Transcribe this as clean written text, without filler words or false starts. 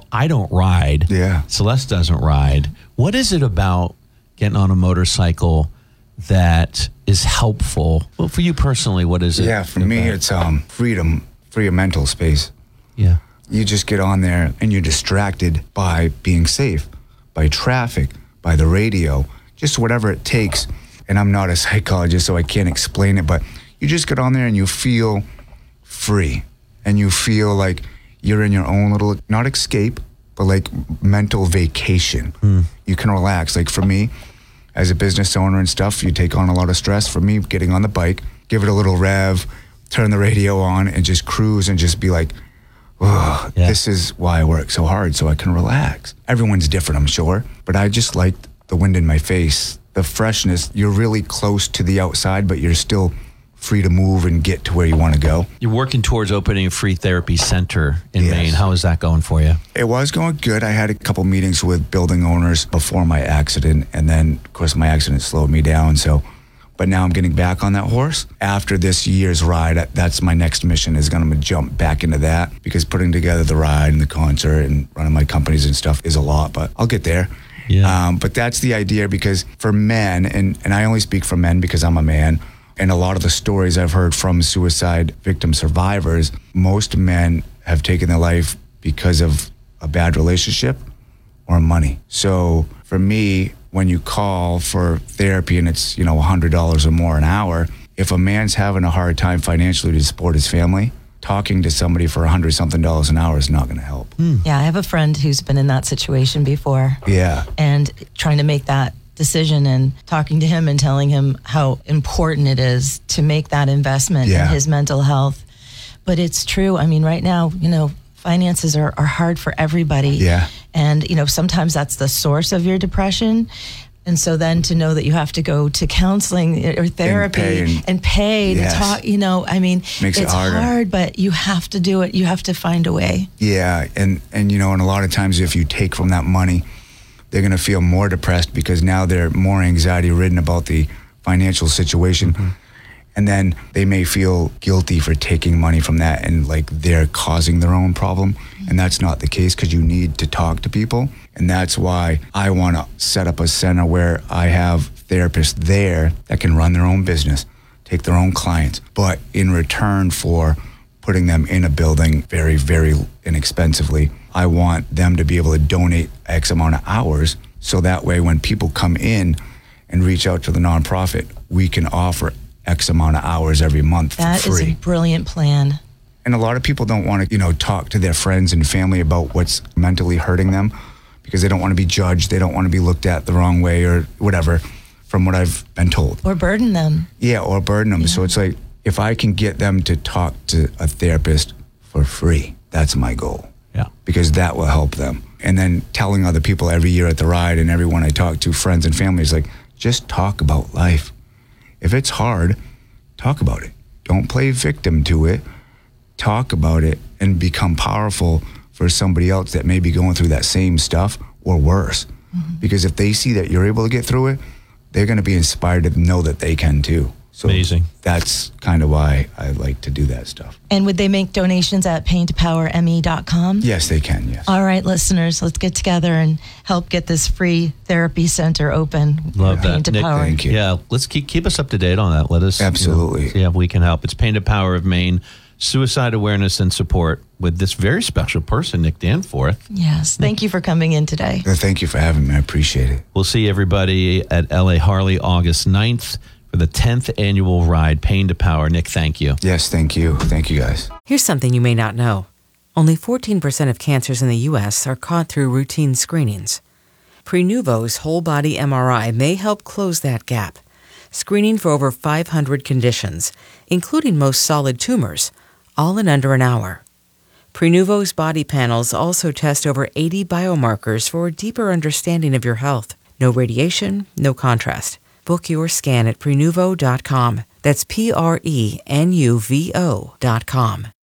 I don't ride. Yeah. Celeste doesn't ride. What is it about getting on a motorcycle that is helpful? Well, for you personally, what is it? Yeah, for me, it's freedom, free of mental space. Yeah. You just get on there and you're distracted by being safe, by traffic, by the radio, just whatever it takes. And I'm not a psychologist, so I can't explain it, but you just get on there and you feel free. And you feel like you're in your own little, not escape, but like mental vacation. You can relax. Like for me, as a business owner and stuff, you take on a lot of stress. For me, getting on the bike, give it a little rev, turn the radio on and just cruise and just be like, oh, this is why I work so hard, so I can relax. Everyone's different, I'm sure, but I just like the wind in my face, the freshness. You're really close to the outside, but you're still free to move and get to where you want to go. You're working towards opening a free therapy center in Yes. Maine. How is that going for you? It was going good. I had a couple meetings with building owners before my accident, and then, of course, my accident slowed me down, but now I'm getting back on that horse. After this year's ride, that's my next mission, is going to jump back into that, because putting together the ride and the concert and running my companies and stuff is a lot, but I'll get there. Yeah. But that's the idea, because for men, and I only speak for men because I'm a man, and a lot of the stories I've heard from suicide victim survivors, most men have taken their life because of a bad relationship or money. So for me, when you call for therapy and it's, $100 or more an hour, if a man's having a hard time financially to support his family, talking to somebody for $100-something an hour is not going to help. Yeah, I have a friend who's been in that situation before. Yeah. And trying to make that decision and talking to him and telling him how important it is to make that investment in his mental health. But it's true. I mean, right now, finances are hard for everybody. Yeah. And, sometimes that's the source of your depression. And so then to know that you have to go to counseling or therapy and pay to talk, Makes it it's harder. hard, but you have to do it. You have to find a way. Yeah. And and a lot of times if you take from that money, they're going to feel more depressed because now they're more anxiety ridden about the financial situation. Mm-hmm. And then they may feel guilty for taking money from that and like they're causing their own problem. And that's not the case, because you need to talk to people. And that's why I want to set up a center where I have therapists there that can run their own business, take their own clients. But in return for putting them in a building very, very inexpensively, I want them to be able to donate X amount of hours. So that way when people come in and reach out to the nonprofit, we can offer X amount of hours every month for free. That is a brilliant plan. And a lot of people don't want to, talk to their friends and family about what's mentally hurting them because they don't want to be judged. They don't want to be looked at the wrong way or whatever, from what I've been told. Or burden them. Yeah, or burden them. Yeah. So it's like, if I can get them to talk to a therapist for free, that's my goal. Yeah. Because that will help them. And then telling other people every year at the ride and everyone I talk to, friends and family, is like, just talk about life. If it's hard, talk about it. Don't play victim to it. Talk about it and become powerful for somebody else that may be going through that same stuff or worse. Mm-hmm. Because if they see that you're able to get through it, they're going to be inspired to know that they can too. So amazing. That's kind of why I like to do that stuff. And would they make donations at paintopowerme.com? Yes, they can, yes. All right, listeners, let's get together and help get this free therapy center open. Love that. Pain to Nick, Power. Thank you. Yeah, let's keep us up to date on that. Let us Absolutely. see how we can help. It's Pain to Power of Maine, suicide awareness and support with this very special person, Nick Danforth. Yes, thank you for coming in today. Thank you for having me. I appreciate it. We'll see everybody at LA Harley August 9th for the 10th annual ride, Pain to Power. Nick, thank you. Yes, thank you. Thank you, guys. Here's something you may not know. Only 14% of cancers in the U.S. are caught through routine screenings. Prenuvo's whole body MRI may help close that gap, screening for over 500 conditions, including most solid tumors, all in under an hour. Prenuvo's body panels also test over 80 biomarkers for a deeper understanding of your health. No radiation, no contrast. Book your scan at Prenuvo.com. That's Prenuvo.com.